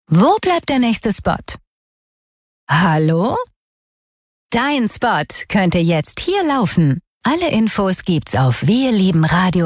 Wo bleibt der nächste Spot? Hallo? Dein Spot könnte jetzt hier laufen. Alle Infos gibt's auf wirliebenradio.de.